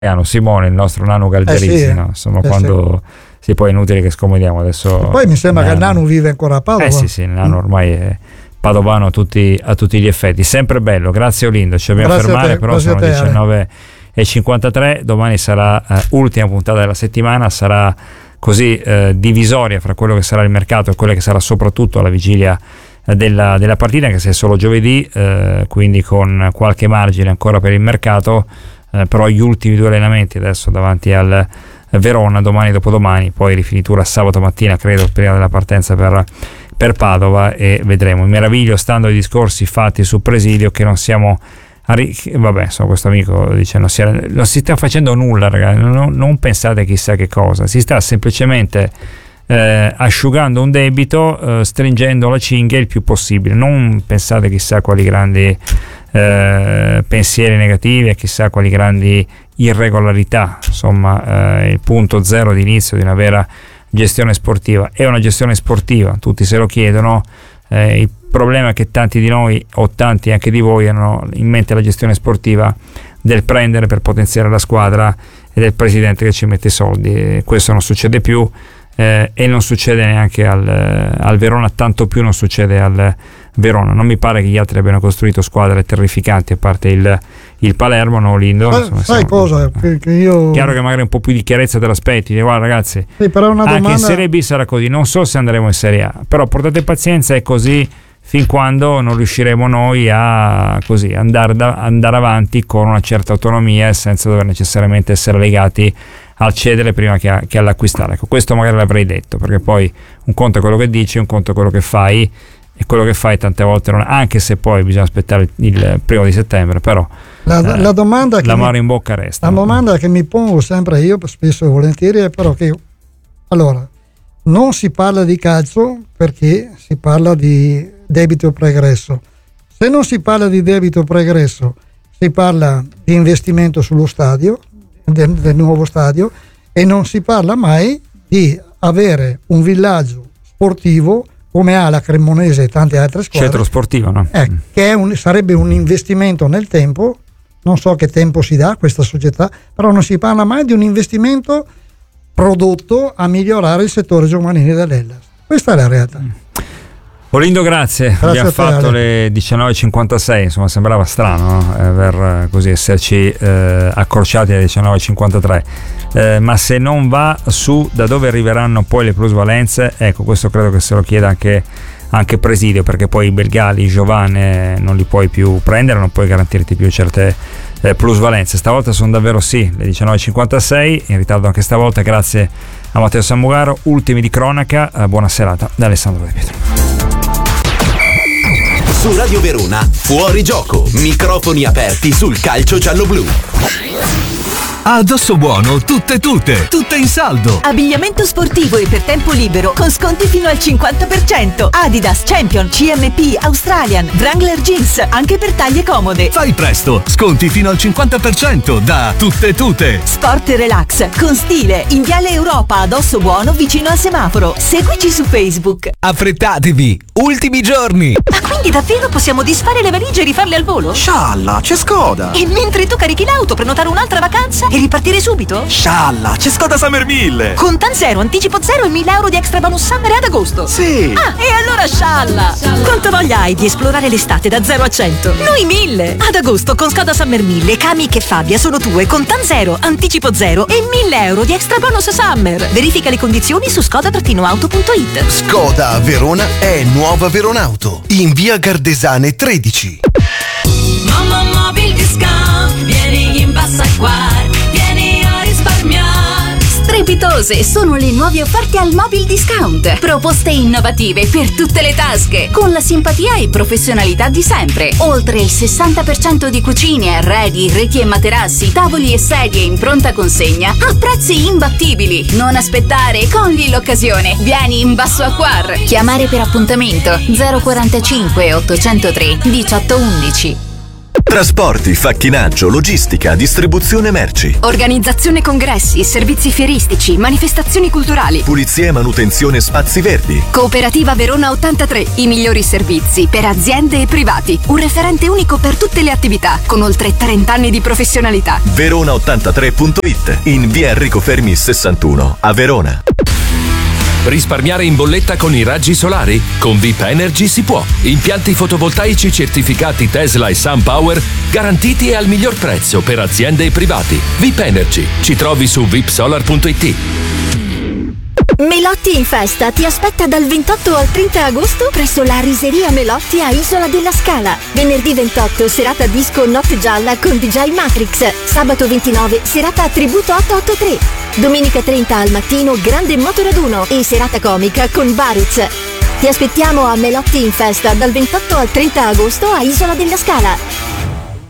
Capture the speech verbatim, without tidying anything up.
Simone, il nostro Nano Galgerisi, eh sì, no? Insomma, eh quando sì. sì, poi è inutile che scomodiamo adesso. E poi mi sembra Nano. che il Nano vive ancora a Padova. Eh sì, sì, il Nano ormai è padovano a tutti, a tutti gli effetti. Sempre bello, grazie Olindo, ci dobbiamo grazie fermare, te, però sono te, diciannove e cinquantatré, domani sarà eh, ultima puntata della settimana, sarà così eh, divisoria fra quello che sarà il mercato e quella che sarà soprattutto la vigilia della, della partita, anche se è solo giovedì, eh, quindi con qualche margine ancora per il mercato, eh, però gli ultimi due allenamenti adesso davanti al Verona, domani dopodomani, poi rifinitura sabato mattina credo prima della partenza per, per Padova, e vedremo. Mi meraviglio, stando ai discorsi fatti su Presidio, che non siamo arri- vabbè, insomma, questo amico dice non si, non si sta facendo nulla, ragazzi, non, non pensate chissà che cosa, si sta semplicemente eh, asciugando un debito, eh, stringendo la cinghia il più possibile, non pensate chissà quali grandi eh, pensieri negativi e chissà quali grandi irregolarità. Insomma, eh, il punto zero di inizio di una vera gestione sportiva è una gestione sportiva, tutti se lo chiedono. Eh, il problema è che tanti di noi, o tanti anche di voi, hanno in mente la gestione sportiva del prendere per potenziare la squadra e del presidente che ci mette i soldi, e questo non succede più, eh, e non succede neanche al, al Verona, tanto più non succede al Verona. Non mi pare che gli altri abbiano costruito squadre terrificanti, a parte il, il Palermo, no, Lindo? Sai, insomma, sai siamo, cosa? Che, che io... Chiaro che magari un po' più di chiarezza te l'aspetti, guarda ragazzi, sì, però una anche domanda... in Serie B sarà così, non so se andremo in Serie A, però portate pazienza, è così fin quando non riusciremo noi a così andare, da, andare avanti con una certa autonomia e senza dover necessariamente essere legati al cedere prima che, a, che all'acquistare. Ecco, questo magari l'avrei detto, perché poi un conto è quello che dici, un conto è quello che fai, e quello che fai tante volte non, anche se poi bisogna aspettare il primo di settembre, però la, eh, la domanda che l'amaro mi, in bocca resta. La no? domanda che mi pongo sempre io, spesso e volentieri, è però che allora non si parla di calcio perché si parla di debito pregresso. Se non si parla di debito pregresso, si parla di investimento sullo stadio, del, del nuovo stadio, e non si parla mai di avere un villaggio sportivo come ha la Cremonese e tante altre squadre. Centro sportivo, no? Eh, che è un, sarebbe un investimento nel tempo, non so che tempo si dà a questa società, però non si parla mai di un investimento prodotto a migliorare il settore giovanile dell'Hellas. Questa è la realtà. Olindo, grazie, grazie abbiamo fatto Ale. Le diciannove e cinquantasei, insomma sembrava strano, no? eh, per così esserci eh, accorciati alle diciannove e cinquantatré, eh, ma se non va su da dove arriveranno poi le plusvalenze, ecco, questo credo che se lo chieda anche, anche Presidio, perché poi i Belgali, i Giovane non li puoi più prendere, non puoi garantirti più certe eh, plusvalenze. Stavolta sono davvero sì le diciannove e cinquantasei, in ritardo anche stavolta, grazie a Matteo Sammugaro. Ultimi di cronaca, eh, buona serata da Alessandro De Pietro. Su Radio Verona, fuori gioco, microfoni aperti sul calcio giallo-blu. A Dosso Buono tutte tute, tutte in saldo. Abbigliamento sportivo e per tempo libero con sconti fino al cinquanta per cento. Adidas, Champion, C M P, Australian, Wrangler Jeans, anche per taglie comode. Fai presto, sconti fino al cinquanta per cento da tutte tute. Sport e relax con stile in Viale Europa a Dosso Buono vicino al semaforo. Seguici su Facebook. Affrettatevi, ultimi giorni. Ma quindi davvero possiamo disfare le valigie e rifarle al volo? Scialla, c'è Skoda. E mentre tu carichi l'auto, prenotare un'altra vacanza e ripartire subito? Scialla, c'è Skoda Summer mille. Contan zero, anticipo zero e mille euro di extra bonus summer ad agosto. Sì. Ah, e allora scialla. Quanta voglia hai di esplorare l'estate da zero a cento? Noi mille. Ad agosto con Skoda Summer mille, Kamiq e Fabia sono tue, Contan zero, anticipo zero e mille euro di extra bonus summer. Verifica le condizioni su skoda auto punto it. Skoda Verona è Nuova Veronauto, in via Gardesane tredici. Mamma Mobil Discount, vieni in Bassa Acquar, vieni a risparmiare. Strepitose sono le nuove offerte al Mobil Discount. Proposte innovative per tutte le tasche, con la simpatia e professionalità di sempre. Oltre il sessanta per cento di cucine, arredi, reti e materassi, tavoli e sedie in pronta consegna a prezzi imbattibili. Non aspettare, cogli l'occasione. Vieni in Basso Acquar. Chiamare per appuntamento zero quarantacinque ottocentotre diciotto undici. Trasporti, facchinaggio, logistica, distribuzione merci. Organizzazione congressi, servizi fieristici, manifestazioni culturali. Pulizia e manutenzione spazi verdi. Cooperativa Verona ottantatré, i migliori servizi per aziende e privati. Un referente unico per tutte le attività, con oltre trenta anni di professionalità. verona ottantatré punto it, in via Enrico Fermi sessantuno, a Verona. Risparmiare in bolletta con i raggi solari? Con V I P Energy si può. Impianti fotovoltaici certificati Tesla e SunPower garantiti e al miglior prezzo per aziende e privati. V I P Energy. Ci trovi su vipsolar punto it. Melotti in festa ti aspetta dal ventotto al trenta agosto presso la Riseria Melotti a Isola della Scala. Venerdì ventotto serata disco Notte Gialla con D J Matrix. Sabato ventinove serata tributo ottocentoottantatré. Domenica trenta al mattino grande motoraduno e serata comica con Baruz. Ti aspettiamo a Melotti in festa dal ventotto al trenta agosto a Isola della Scala.